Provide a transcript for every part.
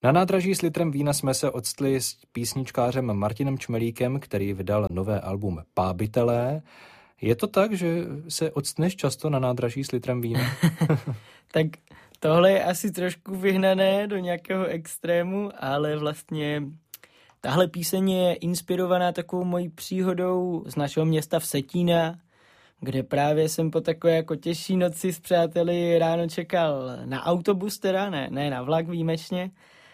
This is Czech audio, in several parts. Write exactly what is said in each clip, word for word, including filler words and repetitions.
Na nádraží s litrem vína jsme se octli s písničkářem Martinem Čmelíkem, který vydal nové album Pábitelé. Je to tak, že se octneš často na nádraží s litrem vína? Tak tohle je asi trošku vyhnané do nějakého extrému, ale vlastně tahle píseň je inspirovaná takovou mojí příhodou z našeho města Vsetína, kde právě jsem po takové jako těžší noci s přáteli ráno čekal na autobus teda, ne, ne na vlak výjimečně.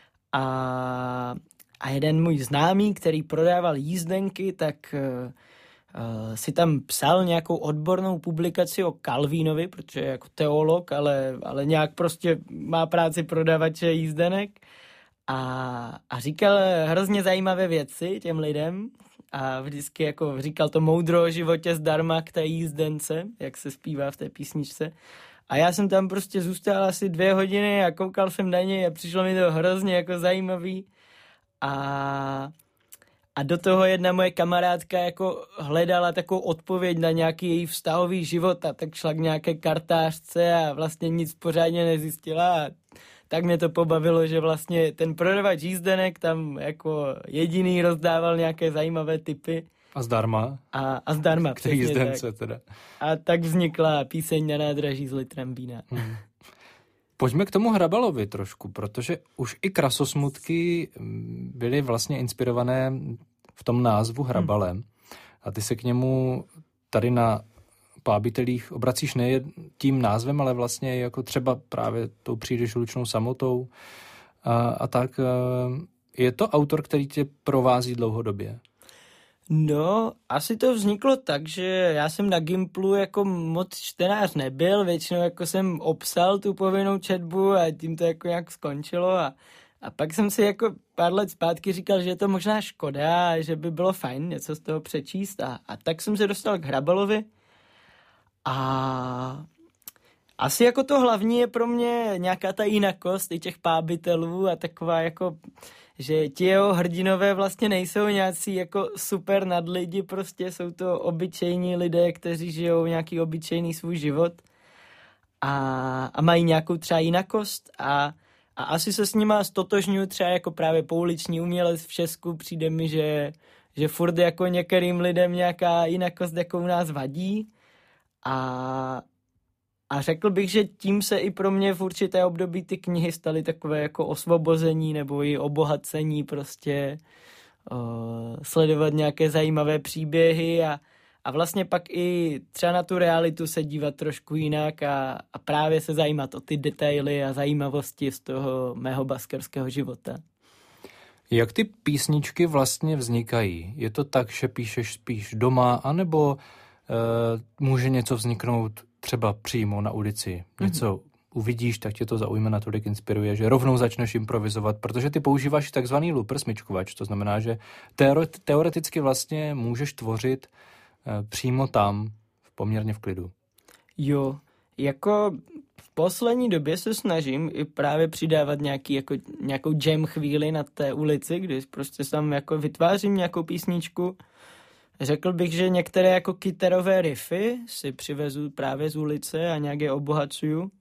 A, a jeden můj známý, který prodával jízdenky, tak uh, uh, si tam psal nějakou odbornou publikaci o Kalvínovi, protože je jako teolog, ale, ale nějak prostě má práci prodavače jízdenek. A, a říkal hrozně zajímavé věci těm lidem a vždycky jako říkal to moudro o životě zdarma k té jízdence, jak se zpívá v té písničce. A já jsem tam prostě zůstal asi dvě hodiny a koukal jsem na něj a přišlo mi to hrozně jako zajímavý. A, a do toho jedna moje kamarádka jako hledala takovou odpověď na nějaký její vztahový život a tak šla k nějaké kartářce a vlastně nic pořádně nezjistila. A tak mě to pobavilo, že vlastně ten prodavač jízdenek tam jako jediný rozdával nějaké zajímavé tipy. A zdarma? A, a zdarma, přesně jízdence teda. A tak vznikla píseň Na nádraží s litrem vína. Hmm. Pojďme k tomu Hrabalovi trošku, protože už i Krasosmutky byly vlastně inspirované v tom názvu Hrabalem. Hmm. A ty se k němu tady na Pábitelích obracíš nejen tím názvem, ale vlastně jako třeba právě tou příliš hlučnou samotou. A, a tak je to autor, který tě provází dlouhodobě? No, asi to vzniklo tak, že já jsem na Gimplu jako moc čtenář nebyl, většinou jako jsem obsal tu povinnou četbu a tím to jako nějak skončilo a, a pak jsem si jako pár let zpátky říkal, že je to možná škoda a že by bylo fajn něco z toho přečíst a, a tak jsem se dostal k Hrabalovi a asi jako to hlavní je pro mě nějaká ta jinakost i těch pábitelů a taková jako, že ti jeho hrdinové vlastně nejsou nějací jako super nadlidi, prostě jsou to obyčejní lidé, kteří žijou nějaký obyčejný svůj život a, a mají nějakou třeba jinakost a, a asi se s nima stotožňuji třeba jako právě pouliční umělec v Česku, přijde mi, že, že furt jako některým lidem nějaká jinakost jako u nás vadí a A řekl bych, že tím se i pro mě v určité období ty knihy staly takové jako osvobození nebo i obohacení, prostě uh, sledovat nějaké zajímavé příběhy a, a vlastně pak i třeba na tu realitu se dívat trošku jinak a, a právě se zajímat o ty detaily a zajímavosti z toho mého baskerského života. Jak ty písničky vlastně vznikají? Je to tak, že píšeš spíš doma, anebo uh, může něco vzniknout třeba přímo na ulici, něco mm-hmm. uvidíš, tak tě to zaujme, natolik inspiruje, že rovnou začneš improvizovat, protože ty používáš takzvaný looper smyčkovač, to znamená, že teoreticky vlastně můžeš tvořit uh, přímo tam, poměrně v klidu. Jo, jako v poslední době se snažím i právě přidávat nějaký, jako, nějakou jam chvíli na té ulici, kdy prostě tam jako vytvářím nějakou písničku. Řekl bych, že některé jako kytarové riffy si přivezu právě z ulice a nějak je obohacuju.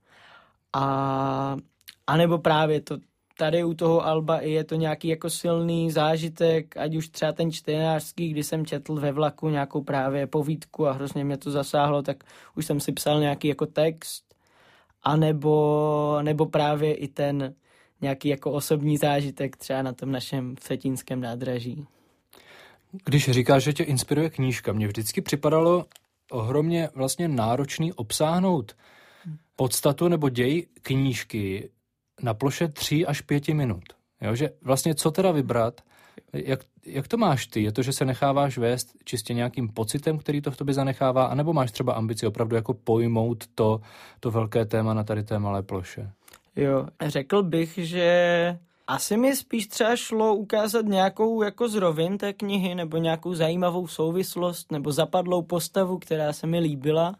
A, a nebo právě to tady u toho alba je to nějaký jako silný zážitek, ať už třeba ten čtenářský, kdy jsem četl ve vlaku nějakou právě povídku a hrozně mě to zasáhlo, tak už jsem si psal nějaký jako text. A nebo, nebo právě i ten nějaký jako osobní zážitek třeba na tom našem vsetínském nádraží. Když říkáš, že tě inspiruje knížka, mně vždycky připadalo ohromně vlastně náročný obsáhnout podstatu nebo děj knížky na ploše tři až pěti minut. Jo, že vlastně co teda vybrat, jak, jak to máš ty? Je to, že se necháváš vést čistě nějakým pocitem, který to v tobě zanechává, anebo máš třeba ambici opravdu jako pojmout to, to velké téma na tady té malé ploše? Jo, řekl bych, že asi mi spíš třeba šlo ukázat nějakou jako z rovin té knihy, nebo nějakou zajímavou souvislost, nebo zapadlou postavu, která se mi líbila.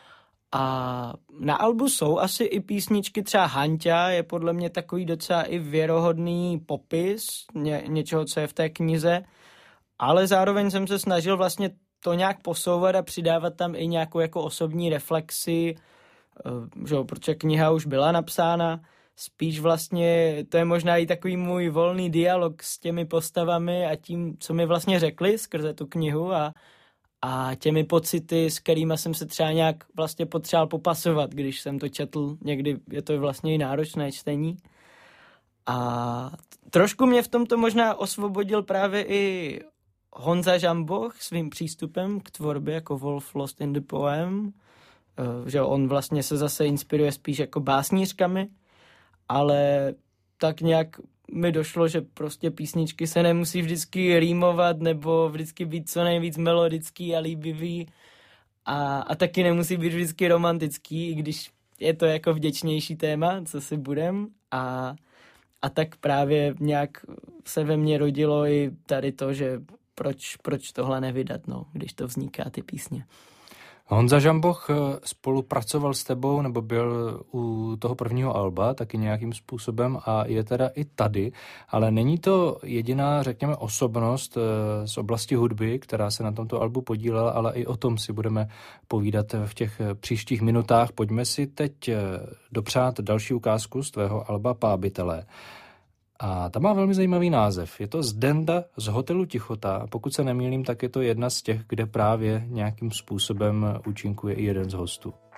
A na albu jsou asi i písničky, třeba Hanťa je podle mě takový docela i věrohodný popis ně, něčeho, co je v té knize, ale zároveň jsem se snažil vlastně to nějak posouvat a přidávat tam i nějakou jako osobní reflexi, že, protože kniha už byla napsána, spíš vlastně to je možná i takový můj volný dialog s těmi postavami a tím, co mi vlastně řekli skrze tu knihu a, a těmi pocity, s kterými jsem se třeba nějak vlastně potřeboval popasovat, když jsem to četl. Někdy je to vlastně i náročné čtení. A trošku mě v tomto možná osvobodil právě i Honza Žamboch svým přístupem k tvorbě jako Wolf Lost in the Poem, že on vlastně se zase inspiruje spíš jako básnířkami, ale tak nějak mi došlo, že prostě písničky se nemusí vždycky rýmovat nebo vždycky být co nejvíc melodický a líbivý a, a taky nemusí být vždycky romantický, i když je to jako vděčnější téma, co si budem a, a tak právě nějak se ve mně rodilo i tady to, že proč, proč tohle nevydat, no, když to vzniká, ty písně. Honza Žamboch spolupracoval s tebou, nebo byl u toho prvního alba taky nějakým způsobem a je teda i tady, ale není to jediná, řekněme, osobnost z oblasti hudby, která se na tomto albu podílela, ale i o tom si budeme povídat v těch příštích minutách. Pojďme si teď dopřát další ukázku z tvého alba Pábitelé. A ta má velmi zajímavý název. Je to Zdenda z hotelu Tichota. Pokud se nemýlím, tak je to jedna z těch, kde právě nějakým způsobem účinkuje i jeden z hostů.